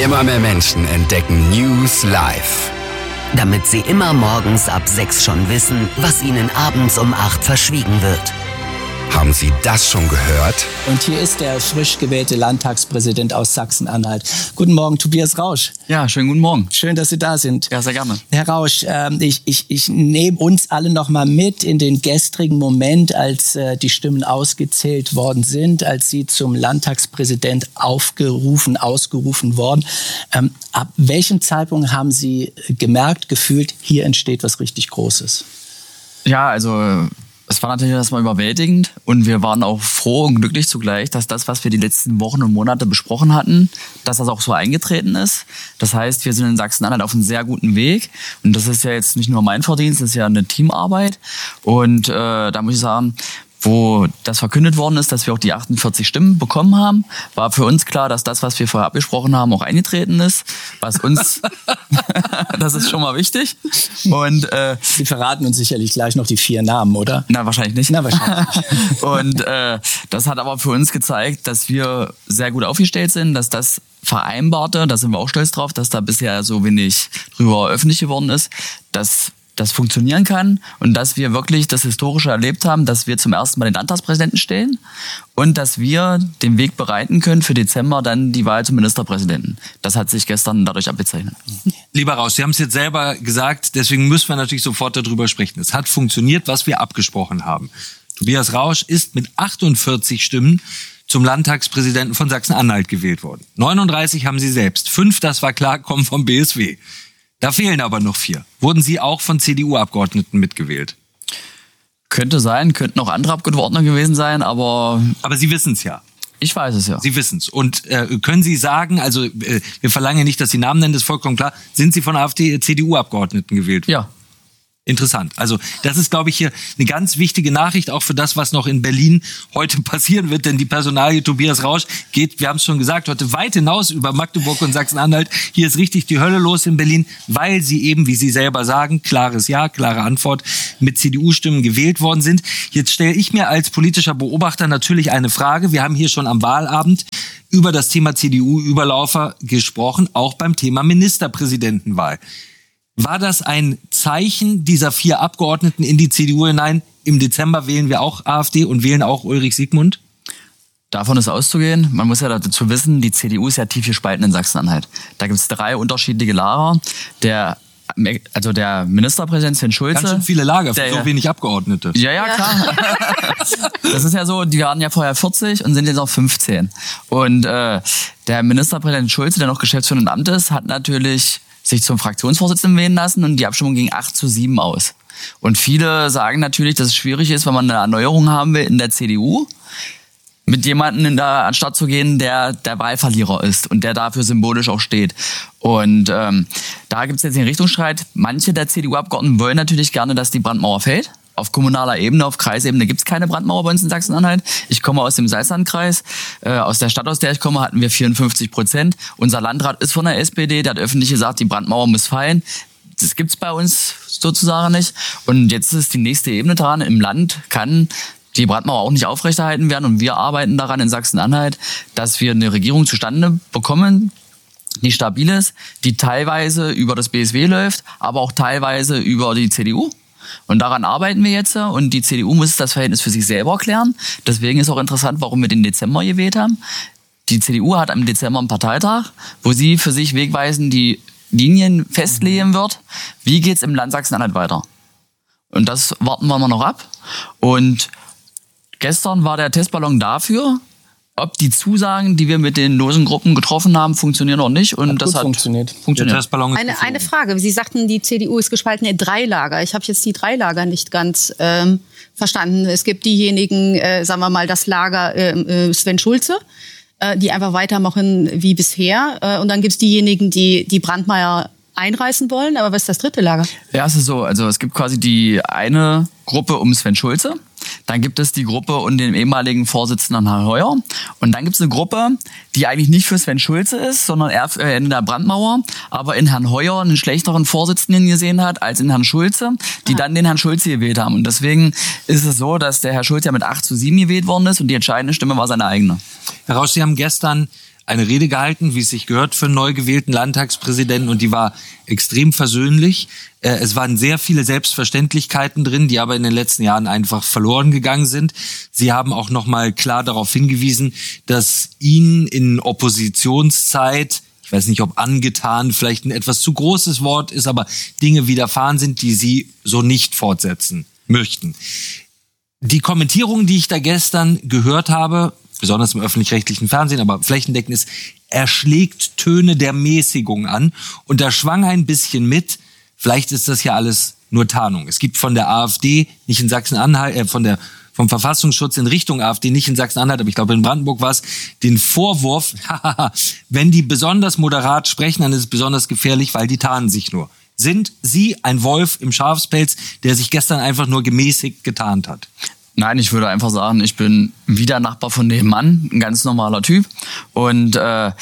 Immer mehr Menschen entdecken News live. Damit sie immer morgens ab 6 schon wissen, was ihnen abends um 8 verschwiegen wird. Haben Sie das schon gehört? Und hier ist der frisch gewählte Landtagspräsident aus Sachsen-Anhalt. Guten Morgen, Tobias Rausch. Ja, schönen guten Morgen. Schön, dass Sie da sind. Ja, sehr gerne. Herr Rausch, ich nehme uns alle noch mal mit in den gestrigen Moment, als die Stimmen ausgezählt worden sind, als Sie zum Landtagspräsident ausgerufen worden. Ab welchem Zeitpunkt haben Sie gemerkt, gefühlt, hier entsteht was richtig Großes? Ja, also es war natürlich erstmal überwältigend und wir waren auch froh und glücklich zugleich, dass das, was wir die letzten Wochen und Monate besprochen hatten, dass das auch so eingetreten ist. Das heißt, wir sind in Sachsen-Anhalt auf einem sehr guten Weg und das ist ja jetzt nicht nur mein Verdienst, das ist ja eine Teamarbeit und da muss ich sagen, wo das verkündet worden ist, dass wir auch die 48 Stimmen bekommen haben, war für uns klar, dass das, was wir vorher abgesprochen haben, auch eingetreten ist. Was uns, das ist schon mal wichtig. Und Sie verraten uns sicherlich gleich noch die 4 Namen, oder? Na, wahrscheinlich nicht. Na, wahrscheinlich nicht. Und das hat aber für uns gezeigt, dass wir sehr gut aufgestellt sind, dass das Vereinbarte, da sind wir auch stolz drauf, dass da bisher so wenig drüber öffentlich geworden ist, dass das funktionieren kann und dass wir wirklich das Historische erlebt haben, dass wir zum ersten Mal den Landtagspräsidenten stellen und dass wir den Weg bereiten können für Dezember dann die Wahl zum Ministerpräsidenten. Das hat sich gestern dadurch abgezeichnet. Lieber Rausch, Sie haben es jetzt selber gesagt, deswegen müssen wir natürlich sofort darüber sprechen. Es hat funktioniert, was wir abgesprochen haben. Tobias Rausch ist mit 48 Stimmen zum Landtagspräsidenten von Sachsen-Anhalt gewählt worden. 39 haben Sie selbst. 5, das war klar, kommen vom BSW. Da fehlen aber noch 4. Wurden Sie auch von CDU-Abgeordneten mitgewählt? Könnte sein, könnten auch andere Abgeordnete gewesen sein, aber... Aber Sie wissen es ja. Ich weiß es ja. Sie wissen es. Und können Sie sagen, also wir verlangen nicht, dass Sie Namen nennen, das ist vollkommen klar, sind Sie von AfD, CDU-Abgeordneten gewählt? Ja. Interessant. Also das ist, glaube ich, hier eine ganz wichtige Nachricht, auch für das, was noch in Berlin heute passieren wird. Denn die Personalie Tobias Rausch geht, wir haben es schon gesagt, heute weit hinaus über Magdeburg und Sachsen-Anhalt. Hier ist richtig die Hölle los in Berlin, weil sie eben, wie Sie selber sagen, klares Ja, klare Antwort, mit CDU-Stimmen gewählt worden sind. Jetzt stelle ich mir als politischer Beobachter natürlich eine Frage. Wir haben hier schon am Wahlabend über das Thema CDU-Überlaufer gesprochen, auch beim Thema Ministerpräsidentenwahl. War das ein Zeichen dieser 4 Abgeordneten in die CDU hinein? Im Dezember wählen wir auch AfD und wählen auch Ulrich Siegmund? Davon ist auszugehen. Man muss ja dazu wissen, die CDU ist ja tief gespalten in Sachsen-Anhalt. Da gibt es 3 unterschiedliche Lager. Der Ministerpräsident Sven Schulze. Ganz schön viele Lager für so wenig Abgeordnete. Ja, klar. Das ist ja so, die waren ja vorher 40 und sind jetzt auf 15. Und der Ministerpräsident Schulze, der noch Geschäftsführer im Amt ist, hat natürlich sich zum Fraktionsvorsitzenden wählen lassen und die Abstimmung ging 8:7 aus. Und viele sagen natürlich, dass es schwierig ist, wenn man eine Erneuerung haben will in der CDU, mit jemandem anstatt zu gehen, der Wahlverlierer ist und der dafür symbolisch auch steht. Und da gibt es jetzt den Richtungsstreit. Manche der CDU-Abgeordneten wollen natürlich gerne, dass die Brandmauer fällt. Auf kommunaler Ebene, auf Kreisebene gibt es keine Brandmauer bei uns in Sachsen-Anhalt. Ich komme aus dem Salzlandkreis. Aus der Stadt, aus der ich komme, hatten wir 54%. Unser Landrat ist von der SPD, der hat öffentlich gesagt, die Brandmauer muss fallen. Das gibt's bei uns sozusagen nicht. Und jetzt ist die nächste Ebene dran. Im Land kann die Brandmauer auch nicht aufrechterhalten werden. Und wir arbeiten daran in Sachsen-Anhalt, dass wir eine Regierung zustande bekommen, die stabil ist, die teilweise über das BSW läuft, aber auch teilweise über die CDU. Und daran arbeiten wir jetzt und die CDU muss das Verhältnis für sich selber klären. Deswegen ist auch interessant, warum wir den Dezember gewählt haben. Die CDU hat im Dezember einen Parteitag, wo sie für sich wegweisend die Linien festlegen wird. Wie geht's im Land Sachsen-Anhalt weiter? Und das warten wir mal noch ab. Und gestern war der Testballon dafür, ob die Zusagen, die wir mit den losen Gruppen getroffen haben, funktionieren oder nicht. Und das hat funktioniert. Eine Frage. Sie sagten, die CDU ist gespalten in 3 Lager. Ich habe jetzt die 3 Lager nicht ganz verstanden. Es gibt diejenigen, sagen wir mal, das Lager Sven Schulze, die einfach weitermachen wie bisher. Und dann gibt es diejenigen, die Brandmeier einreißen wollen. Aber was ist das 3. Lager? Ja, es ist so. Also es gibt quasi die eine Gruppe um Sven Schulze. Dann gibt es die Gruppe und den ehemaligen Vorsitzenden Herrn Heuer. Und dann gibt es eine Gruppe, die eigentlich nicht für Sven Schulze ist, sondern eher in der Brandmauer, aber in Herrn Heuer einen schlechteren Vorsitzenden gesehen hat als in Herrn Schulze, die dann den Herrn Schulze gewählt haben. Und deswegen ist es so, dass der Herr Schulze ja mit 8:7 gewählt worden ist und die entscheidende Stimme war seine eigene. Herr Rausch, Sie haben gestern eine Rede gehalten, wie es sich gehört für einen neu gewählten Landtagspräsidenten, und die war extrem versöhnlich. Es waren sehr viele Selbstverständlichkeiten drin, die aber in den letzten Jahren einfach verloren gegangen sind. Sie haben auch nochmal klar darauf hingewiesen, dass ihnen in Oppositionszeit, ich weiß nicht, ob angetan vielleicht ein etwas zu großes Wort ist, aber Dinge widerfahren sind, die sie so nicht fortsetzen möchten. Die Kommentierungen, die ich da gestern gehört habe, besonders im öffentlich-rechtlichen Fernsehen, aber flächendeckend ist, erschlägt Töne der Mäßigung an. Und da schwang ein bisschen mit, vielleicht ist das ja alles nur Tarnung. Es gibt von der AfD, nicht in Sachsen-Anhalt, vom Verfassungsschutz in Richtung AfD, nicht in Sachsen-Anhalt, aber ich glaube in Brandenburg war es, den Vorwurf, wenn die besonders moderat sprechen, dann ist es besonders gefährlich, weil die tarnen sich nur. Sind Sie ein Wolf im Schafspelz, der sich gestern einfach nur gemäßigt getarnt hat? Nein, ich würde einfach sagen, ich bin wieder Nachbar von nebenan, ein ganz normaler Typ. Und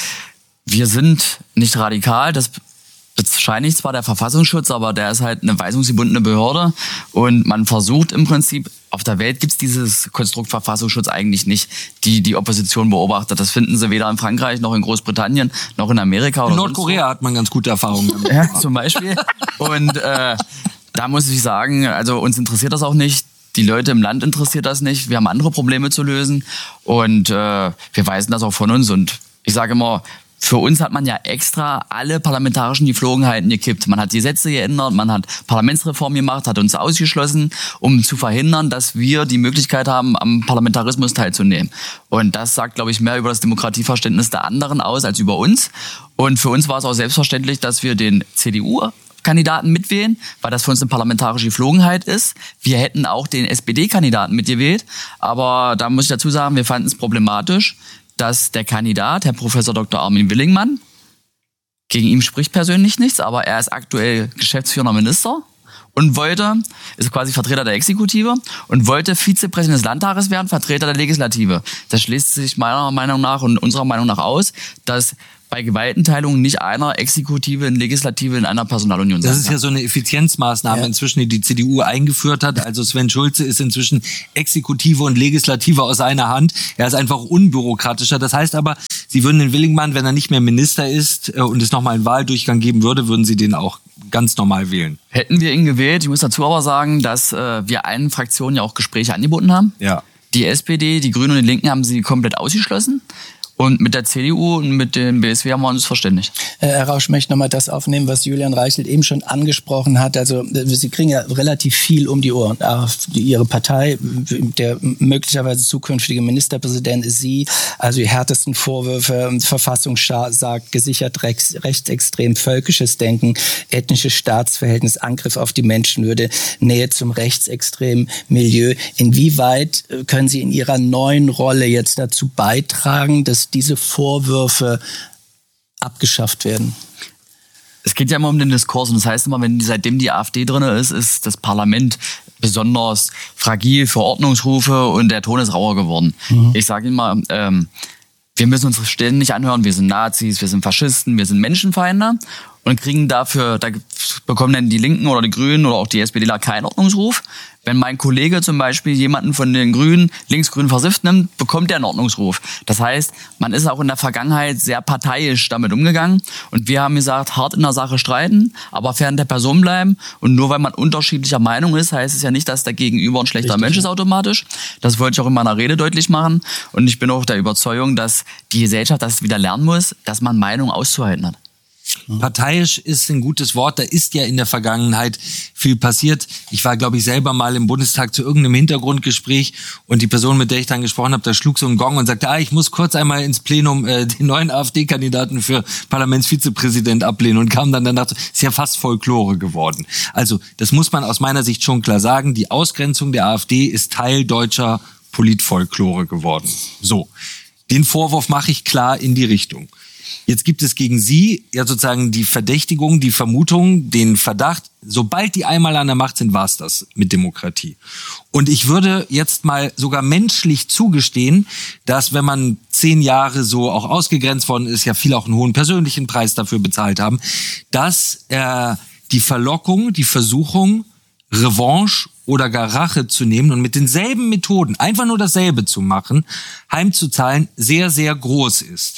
wir sind nicht radikal, das bescheinigt zwar der Verfassungsschutz, aber der ist halt eine weisungsgebundene Behörde. Und man versucht im Prinzip, auf der Welt gibt's dieses Konstrukt Verfassungsschutz eigentlich nicht, die Opposition beobachtet. Das finden sie weder in Frankreich, noch in Großbritannien, noch in Amerika. Oder in Nordkorea hat man ganz gute Erfahrungen damit. Ja, zum Beispiel. Und da muss ich sagen, also uns interessiert das auch nicht. Die Leute im Land interessiert das nicht. Wir haben andere Probleme zu lösen und wir weisen das auch von uns. Und ich sage immer, für uns hat man ja extra alle parlamentarischen Geflogenheiten gekippt. Man hat die Gesetze geändert, man hat Parlamentsreform gemacht, hat uns ausgeschlossen, um zu verhindern, dass wir die Möglichkeit haben, am Parlamentarismus teilzunehmen. Und das sagt, glaube ich, mehr über das Demokratieverständnis der anderen aus als über uns. Und für uns war es auch selbstverständlich, dass wir den CDU-Kandidaten mitwählen, weil das für uns eine parlamentarische Geflogenheit ist. Wir hätten auch den SPD-Kandidaten mitgewählt, aber da muss ich dazu sagen, wir fanden es problematisch, dass der Kandidat, Herr Professor Dr. Armin Willingmann, gegen ihn spricht persönlich nichts, aber er ist aktuell geschäftsführender Minister und ist quasi Vertreter der Exekutive und wollte Vizepräsident des Landtages werden, Vertreter der Legislative. Das schließt sich meiner Meinung nach und unserer Meinung nach aus, dass bei Gewaltenteilung nicht einer Exekutive und Legislative in einer Personalunion sein kann. Das ist ja so eine Effizienzmaßnahme inzwischen, die CDU eingeführt hat. Also Sven Schulze ist inzwischen Exekutive und Legislative aus einer Hand. Er ist einfach unbürokratischer. Das heißt aber, Sie würden den Willingmann, wenn er nicht mehr Minister ist und es nochmal einen Wahldurchgang geben würde, würden Sie den auch ganz normal wählen. Hätten wir ihn gewählt. Ich muss dazu aber sagen, dass wir allen Fraktionen ja auch Gespräche angeboten haben. Ja. Die SPD, die Grünen und die Linken haben sie komplett ausgeschlossen. Und mit der CDU und mit dem BSW haben wir uns verständigt. Herr Rausch, möchte nochmal das aufnehmen, was Julian Reichelt eben schon angesprochen hat. Also Sie kriegen ja relativ viel um die Ohren. Ihre Partei, der möglicherweise zukünftige Ministerpräsident ist Sie. Also die härtesten Vorwürfe, Verfassungsstaat sagt, gesichert rechtsextrem, völkisches Denken, ethnisches Staatsverhältnis, Angriff auf die Menschenwürde, Nähe zum rechtsextremen Milieu. Inwieweit können Sie in Ihrer neuen Rolle jetzt dazu beitragen, dass diese Vorwürfe abgeschafft werden? Es geht ja immer um den Diskurs und das heißt immer, seitdem die AfD drin ist, ist das Parlament besonders fragil für Ordnungsrufe und der Ton ist rauer geworden. Ich sage Ihnen mal, wir müssen uns ständig anhören, wir sind Nazis, wir sind Faschisten, wir sind Menschenfeinde und kriegen da bekommen dann die Linken oder die Grünen oder auch die SPDler keinen Ordnungsruf. Wenn mein Kollege zum Beispiel jemanden von den Grünen, linksgrün versifft nimmt, bekommt er einen Ordnungsruf. Das heißt, man ist auch in der Vergangenheit sehr parteiisch damit umgegangen. Und wir haben gesagt, hart in der Sache streiten, aber fern der Person bleiben. Und nur weil man unterschiedlicher Meinung ist, heißt es ja nicht, dass der Gegenüber ein schlechter Mensch ist automatisch. Das wollte ich auch in meiner Rede deutlich machen. Und ich bin auch der Überzeugung, dass die Gesellschaft das wieder lernen muss, dass man Meinung auszuhalten hat. Parteiisch ist ein gutes Wort. Da ist ja in der Vergangenheit viel passiert. Ich war, glaube ich, selber mal im Bundestag zu irgendeinem Hintergrundgespräch und die Person, mit der ich dann gesprochen habe, da schlug so ein Gong und sagte, ich muss kurz einmal ins Plenum den neuen AfD-Kandidaten für Parlamentsvizepräsident ablehnen und kam dann danach, ist ja fast Folklore geworden. Also das muss man aus meiner Sicht schon klar sagen. Die Ausgrenzung der AfD ist Teil deutscher Politfolklore geworden. So, den Vorwurf mache ich klar in die Richtung. Jetzt gibt es gegen Sie ja sozusagen die Verdächtigung, die Vermutung, den Verdacht, sobald die einmal an der Macht sind, war's das mit Demokratie. Und ich würde jetzt mal sogar menschlich zugestehen, dass wenn man 10 Jahre so auch ausgegrenzt worden ist, ja viele auch einen hohen persönlichen Preis dafür bezahlt haben, dass die Verlockung, die Versuchung, Revanche oder gar Rache zu nehmen und mit denselben Methoden einfach nur dasselbe zu machen, heimzuzahlen, sehr, sehr groß ist.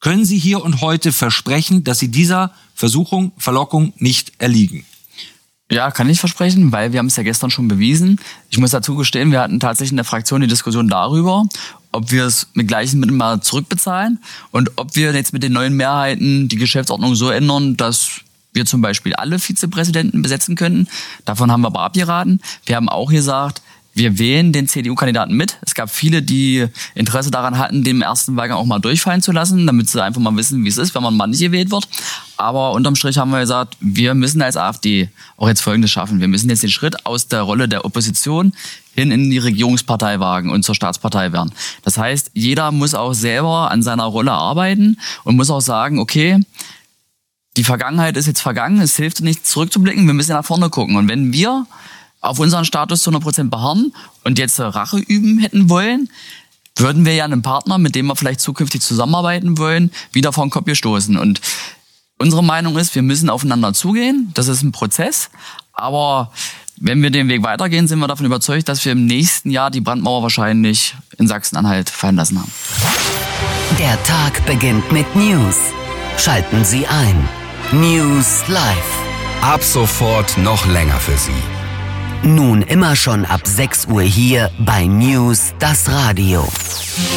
Können Sie hier und heute versprechen, dass Sie dieser Versuchung, Verlockung nicht erliegen? Ja, kann ich versprechen, weil wir haben es ja gestern schon bewiesen. Ich muss dazu gestehen, wir hatten tatsächlich in der Fraktion die Diskussion darüber, ob wir es mit gleichen Mitteln mal zurückbezahlen und ob wir jetzt mit den neuen Mehrheiten die Geschäftsordnung so ändern, dass wir zum Beispiel alle Vizepräsidenten besetzen könnten. Davon haben wir aber abgeraten. Wir haben auch gesagt, wir wählen den CDU-Kandidaten mit. Es gab viele, die Interesse daran hatten, den ersten Wahlgang auch mal durchfallen zu lassen, damit sie einfach mal wissen, wie es ist, wenn man mal nicht gewählt wird. Aber unterm Strich haben wir gesagt, wir müssen als AfD auch jetzt Folgendes schaffen. Wir müssen jetzt den Schritt aus der Rolle der Opposition hin in die Regierungspartei wagen und zur Staatspartei werden. Das heißt, jeder muss auch selber an seiner Rolle arbeiten und muss auch sagen, okay, die Vergangenheit ist jetzt vergangen, es hilft nicht zurückzublicken, wir müssen nach vorne gucken. Und wenn wir auf unseren Status zu 100% beharren und jetzt Rache üben hätten wollen, würden wir ja einen Partner, mit dem wir vielleicht zukünftig zusammenarbeiten wollen, wieder vor den Kopf gestoßen. Und unsere Meinung ist, wir müssen aufeinander zugehen. Das ist ein Prozess. Aber wenn wir den Weg weitergehen, sind wir davon überzeugt, dass wir im nächsten Jahr die Brandmauer wahrscheinlich in Sachsen-Anhalt fallen lassen haben. Der Tag beginnt mit News. Schalten Sie ein. News Live. Ab sofort noch länger für Sie. Nun immer schon ab 6 Uhr hier bei News, das Radio.